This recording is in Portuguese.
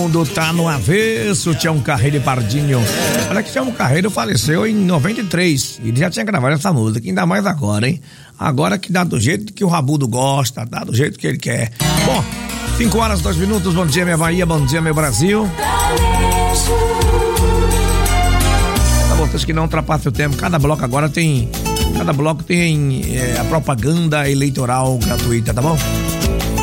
mundo tá no avesso, Tião Carreiro e Pardinho. Olha que Tião Carreiro faleceu em 93. Ele já tinha gravado essa música, ainda mais agora, hein? Agora que dá do jeito que o Rabudo gosta, dá do jeito que ele quer. Bom, 5h02. Bom dia, minha Bahia, bom dia, meu Brasil. Pra vocês que não ultrapassam o tempo, cada bloco tem a propaganda eleitoral gratuita, tá bom?